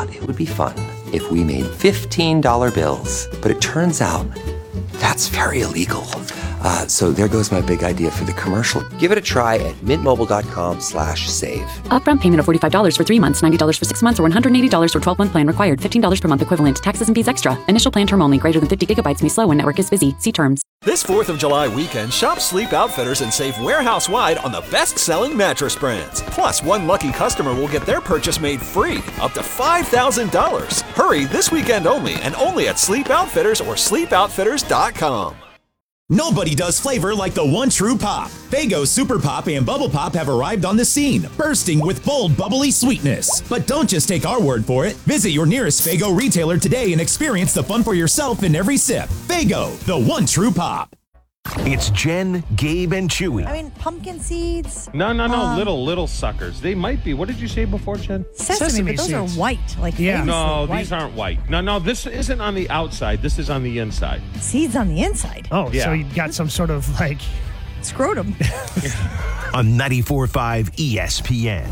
thought it would be fun if we made $15 bills. But it turns out that's very illegal. So there goes my big idea for the commercial. Give it a try at mintmobile.com/save. Upfront payment of $45 for 3 months, $90 for 6 months, or $180 for 12-month plan required. $15 per month equivalent. Taxes and fees extra. Initial plan term only. Greater than 50 gigabytes may slow when network is busy. See terms. This 4th of July weekend, shop Sleep Outfitters and save warehouse-wide on the best-selling mattress brands. Plus, one lucky customer will get their purchase made free, up to $5,000. Hurry this weekend only, and only at Sleep Outfitters or sleepoutfitters.com. Nobody does flavor like the one true pop. Faygo Super Pop and Bubble Pop have arrived on the scene, bursting with bold, bubbly sweetness. But don't just take our word for it. Visit your nearest Faygo retailer today and experience the fun for yourself in every sip. Faygo, the one true pop. It's Jen, Gabe, and Chewy. I mean, pumpkin seeds. No, little suckers. They might be. What did you say before, Jen? Sesame, but those are white. No, white. these aren't white. No, this isn't on the outside. This is on the inside. Seeds on the inside. Oh, Yeah. so you got some sort of Scrotum. On 94.5 ESPN.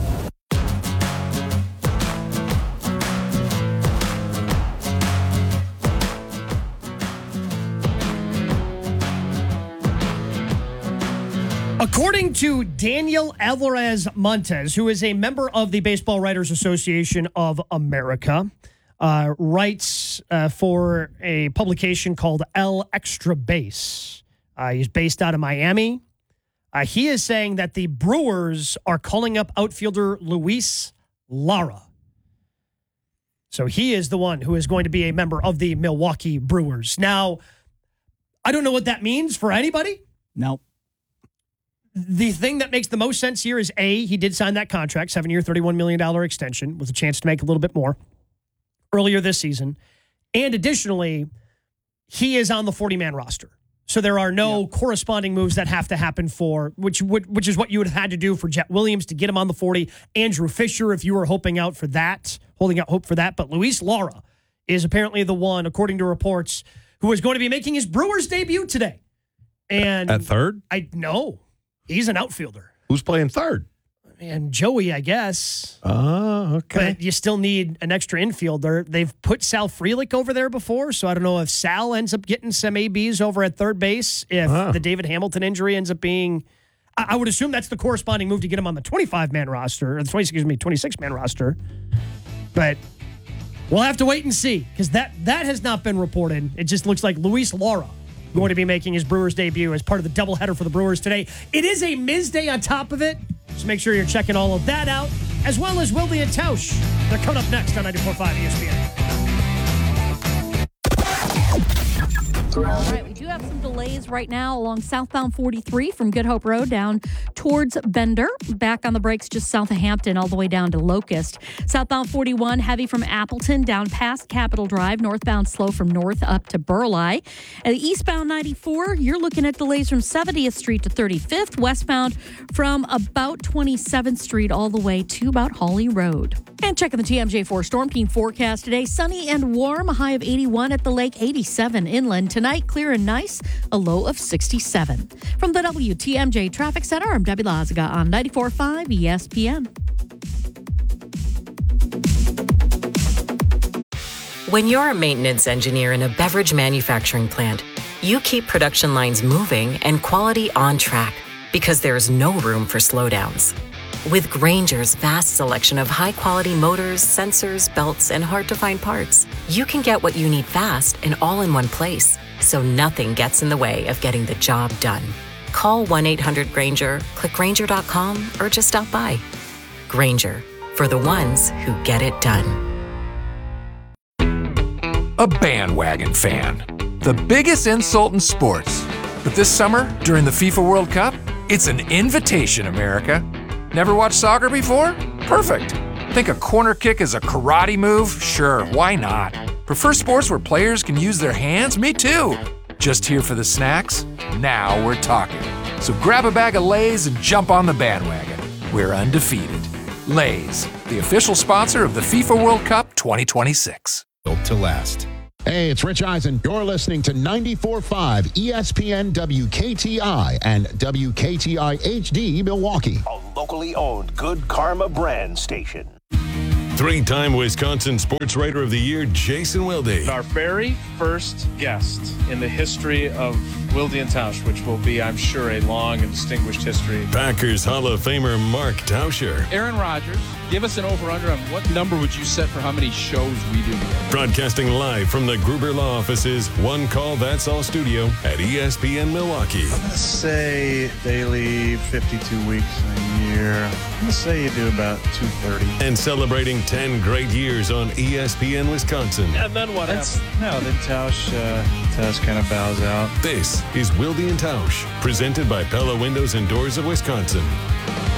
According to Daniel Alvarez Montes, who is a member of the Baseball Writers Association of America, writes for a publication called El Extra Base. He's based out of Miami. He is saying that the Brewers are calling up outfielder Luis Lara. So he is the one who is going to be a member of the Milwaukee Brewers. Now, I don't know what that means for anybody. No. The thing that makes the most sense here is, A, he did sign that contract, 7-year, $31 million extension with a chance to make a little bit more earlier this season. And additionally, he is on the 40-man roster. So there are no corresponding moves that have to happen for, which is what you would have had to do for Jet Williams to get him on the 40. Andrew Fisher, if you were holding out hope for that. But Luis Lara is apparently the one, according to reports, who is going to be making his Brewers debut today. And at third? No. He's an outfielder. Who's playing third? And Joey, I guess. Oh, okay. But you still need an extra infielder. They've put Sal Frelick over there before, so I don't know if Sal ends up getting some ABs over at third base, if the David Hamilton injury ends up being... I would assume that's the corresponding move to get him on the 25-man roster, or the 26-man roster. But we'll have to wait and see, because that has not been reported. It just looks like Luis Lara going to be making his Brewers debut as part of the doubleheader for the Brewers today. It is a Miz Day on top of it, so make sure you're checking all of that out, as well as Wilde and Tausch. They're coming up next on 94.5 ESPN. All right, we do have some delays right now along southbound 43 from Good Hope Road down towards Bender. Back on the brakes just south of Hampton all the way down to Locust. Southbound 41 heavy from Appleton down past Capitol Drive. Northbound slow from North up to Burleigh. And eastbound 94, you're looking at delays from 70th Street to 35th. Westbound from about 27th Street all the way to about Hawley Road. And checking the TMJ4 Storm Team forecast today. Sunny and warm, a high of 81 at the lake, 87 inland. Tonight, clear and nice, a low of 67. From the WTMJ Traffic Center, I'm Debbie Lazaga on 94.5 ESPN. When you're a maintenance engineer in a beverage manufacturing plant, you keep production lines moving and quality on track because there's no room for slowdowns. With Grainger's vast selection of high-quality motors, sensors, belts, and hard-to-find parts, you can get what you need fast and all in one place, so nothing gets in the way of getting the job done. Call 1-800-GRAINGER, click Grainger.com, or just stop by. Grainger, for the ones who get it done. A bandwagon fan. The biggest insult in sports. But this summer, during the FIFA World Cup, it's an invitation, America. Never watched soccer before? Perfect. Think a corner kick is a karate move? Sure, why not? Prefer sports where players can use their hands? Me too. Just here for the snacks? Now we're talking. So grab a bag of Lay's and jump on the bandwagon. We're undefeated. Lay's, the official sponsor of the FIFA World Cup 2026. Built to last. Hey, it's Rich Eisen. You're listening to 94.5 ESPN WKTI and WKTI HD Milwaukee. A locally owned Good Karma brand station. Three-time Wisconsin Sports Writer of the Year, Jason Wilde. Our very first guest in the history of Wilde and Tausch, which will be, I'm sure, a long and distinguished history. Packers Hall of Famer Mark Tauscher. Aaron Rodgers, give us an over-under on what number would you set for how many shows we do together? Broadcasting live from the Gruber Law Offices, One Call That's All studio at ESPN Milwaukee. I'm going to say daily 52 weeks a year. I'm going to say you do about 230. And celebrating 10 great years on ESPN Wisconsin. And then what happens? No, then Tausch kind of bows out. This is Wilde and Tausch, presented by Pella Windows and Doors of Wisconsin.